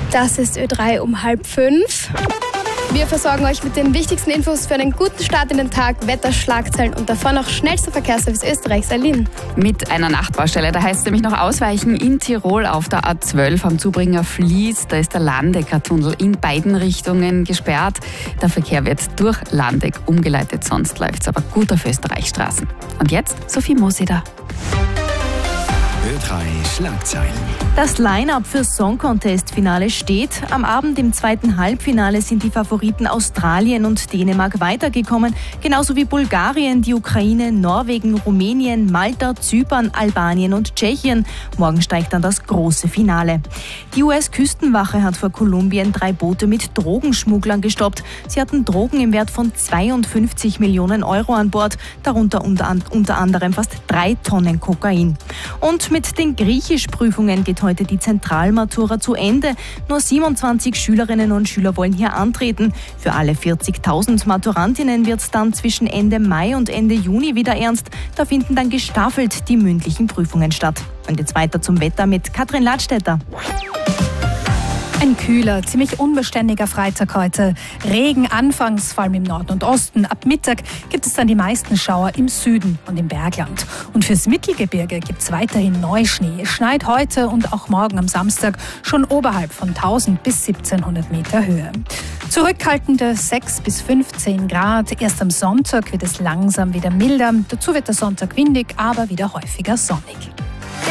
Das ist Ö3 um 4:30. Wir versorgen euch mit den wichtigsten Infos für einen guten Start in den Tag, Wetterschlagzeilen und davor noch schnellster Verkehrsservice Österreichs. Aline. Mit einer Nachtbaustelle, da heißt es nämlich noch ausweichen in Tirol auf der A12 am Zubringer Fließ. Da ist der Landecker-Tunnel in beiden Richtungen gesperrt. Der Verkehr wird durch Landeck umgeleitet, sonst läuft es aber gut auf Österreichstraßen. Und jetzt Sophie Moseder. Ö3 Schlagzeilen. Das Line-Up für Song Contest-Finale steht. Am Abend im zweiten Halbfinale sind die Favoriten Australien und Dänemark weitergekommen, genauso wie Bulgarien, die Ukraine, Norwegen, Rumänien, Malta, Zypern, Albanien und Tschechien. Morgen steigt dann das große Finale. Die US-Küstenwache hat vor Kolumbien 3 Boote mit Drogenschmugglern gestoppt. Sie hatten Drogen im Wert von 52 Millionen Euro an Bord, darunter unter anderem fast 3 Tonnen Kokain. Und mit den Griechischprüfungen geht heute die Zentralmatura zu Ende. Nur 27 Schülerinnen und Schüler wollen hier antreten. Für alle 40.000 Maturantinnen wird es dann zwischen Ende Mai und Ende Juni wieder ernst. Da finden dann gestaffelt die mündlichen Prüfungen statt. Und jetzt weiter zum Wetter mit Katrin Ladstätter. Ein kühler, ziemlich unbeständiger Freitag heute. Regen anfangs, vor allem im Norden und Osten. Ab Mittag gibt es dann die meisten Schauer im Süden und im Bergland. Und fürs Mittelgebirge gibt es weiterhin Neuschnee. Es schneit heute und auch morgen am Samstag schon oberhalb von 1000 bis 1700 Meter Höhe. Zurückhaltende 6 bis 15 Grad. Erst am Sonntag wird es langsam wieder milder. Dazu wird der Sonntag windig, aber wieder häufiger sonnig.